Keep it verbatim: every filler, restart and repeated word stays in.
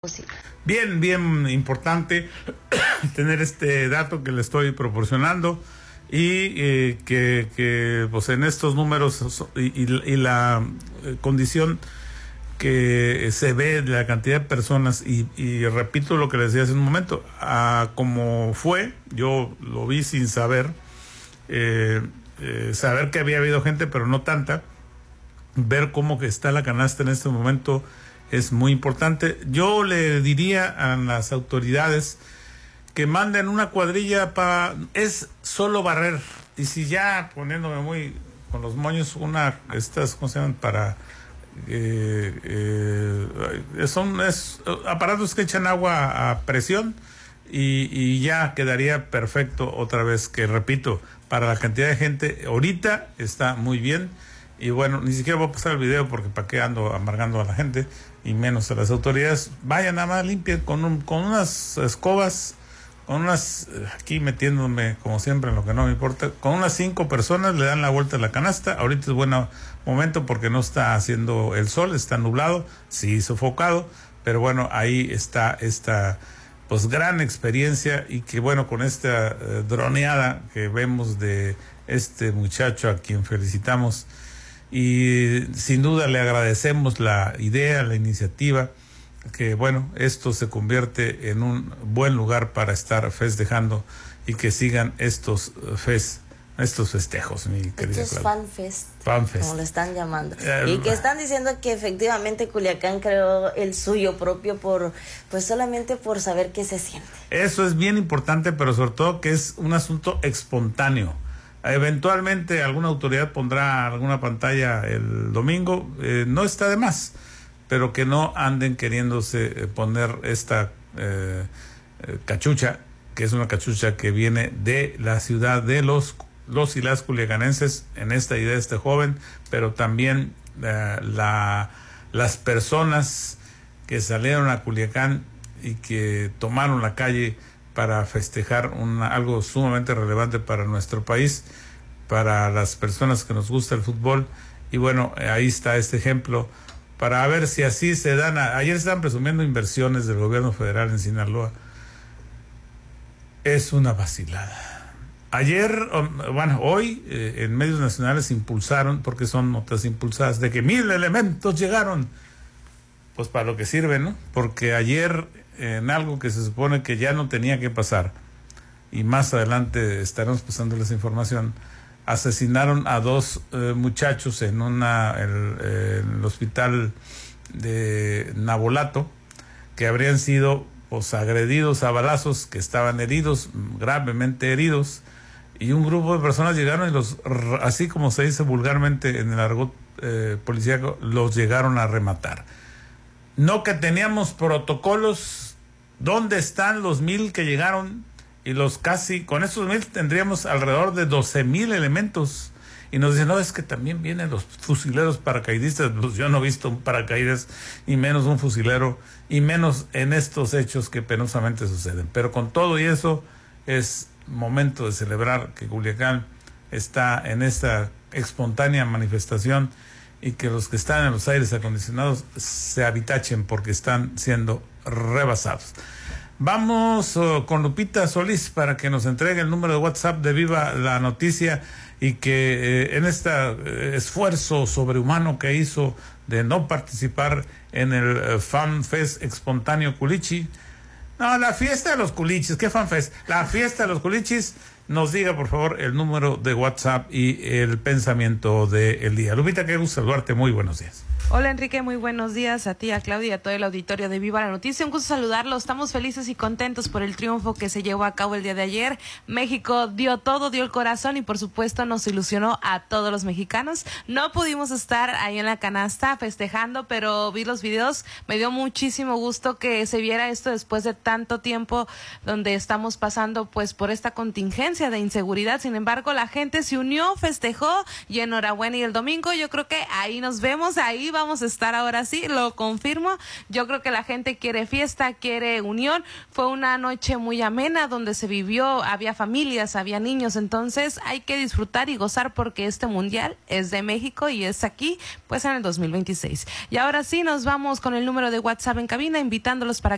posible. Bien, bien importante tener este dato que le estoy proporcionando y eh, que, que pues en estos números y, y, y la eh, condición que se ve de la cantidad de personas y, y repito lo que les decía hace un momento, a como fue, yo lo vi sin saber, eh, eh, saber que había habido gente pero no tanta, ver cómo que está la canasta en este momento es muy importante. Yo le diría a las autoridades que manden una cuadrilla para, es solo barrer, y si ya poniéndome muy con los moños, una, estas, ¿cómo se llaman? Para, eh, eh, son es, aparatos que echan agua a presión y, y ya quedaría perfecto otra vez, que repito, para la cantidad de gente, ahorita está muy bien. Y bueno, ni siquiera voy a pasar el video porque para qué ando amargando a la gente y menos a las autoridades. Vayan nada más, limpien con, un, con unas escobas, con unas, aquí metiéndome como siempre en lo que no me importa, con unas cinco personas le dan la vuelta a la canasta. Ahorita es buen momento porque no está haciendo el sol, está nublado, sí sofocado, pero bueno, ahí está esta pues gran experiencia y que bueno, con esta eh, droneada que vemos de este muchacho a quien felicitamos. Y sin duda le agradecemos la idea, la iniciativa, que bueno, esto se convierte en un buen lugar para estar festejando y que sigan estos fes, estos festejos, mi querida Estos Claudia. fanfest, Fanfest, como lo están llamando. Eh, y que están diciendo que efectivamente Culiacán creó el suyo propio por, pues solamente por saber qué se siente. Eso es bien importante, pero sobre todo que es un asunto espontáneo. Eventualmente alguna autoridad pondrá alguna pantalla el domingo, eh, no está de más, pero que no anden queriéndose poner esta eh, eh, cachucha, que es una cachucha que viene de la ciudad de los, los y las culiacanenses, en esta idea de este joven, pero también eh, la, las personas que salieron a Culiacán y que tomaron la calle para festejar una, algo sumamente relevante para nuestro país, para las personas que nos gusta el fútbol. Y bueno, ahí está este ejemplo, para ver si así se dan. A, ayer estaban presumiendo inversiones del gobierno federal en Sinaloa. Es una vacilada. Ayer, bueno, hoy eh, en medios nacionales impulsaron, porque son notas impulsadas, de que mil elementos llegaron. Pues para lo que sirve, ¿no? Porque ayer, en algo que se supone que ya no tenía que pasar, y más adelante estaremos pasando esa información, asesinaron a dos eh, muchachos en una el, eh, en el hospital de Nabolato, que habrían sido pues agredidos a balazos, que estaban heridos, gravemente heridos, y un grupo de personas llegaron y los, así como se dice vulgarmente en el argot eh, policíaco, los llegaron a rematar. No que teníamos protocolos. ¿Dónde están los mil que llegaron? Y los casi, con esos mil tendríamos alrededor de doce mil elementos. Y nos dicen, no, es que también vienen los fusileros paracaidistas. Pues yo no he visto un paracaídas, y menos un fusilero, y menos en estos hechos que penosamente suceden. Pero con todo y eso, es momento de celebrar que Culiacán está en esta espontánea manifestación y que los que están en los aires acondicionados se avitachen porque están siendo rebasados. Vamos uh, con Lupita Solís para que nos entregue el número de WhatsApp de Viva la Noticia y que eh, en este eh, esfuerzo sobrehumano que hizo de no participar en el eh, Fan Fest espontáneo Culichi, no, la fiesta de los culichis, ¿qué Fan Fest? La fiesta de los culichis, nos diga por favor el número de WhatsApp y el pensamiento del día. Lupita, qué gusto saludarte, muy buenos días. Hola Enrique, muy buenos días a ti, a Claudia y a todo el auditorio de Viva la Noticia. Un gusto saludarlos. Estamos felices y contentos por el triunfo que se llevó a cabo el día de ayer. México dio todo, dio el corazón y por supuesto nos ilusionó a todos los mexicanos. No pudimos estar ahí en la canasta festejando, pero vi los videos. Me dio muchísimo gusto que se viera esto después de tanto tiempo donde estamos pasando pues por esta contingencia de inseguridad. Sin embargo, la gente se unió, festejó y enhorabuena. Y el domingo yo creo que ahí nos vemos, ahí vamos vamos a estar ahora sí, lo confirmo. Yo creo que la gente quiere fiesta, quiere unión. Fue una noche muy amena donde se vivió, había familias, había niños, entonces hay que disfrutar y gozar porque este mundial es de México y es aquí pues en el dos mil veintiséis. Y ahora sí nos vamos con el número de WhatsApp en cabina, invitándolos para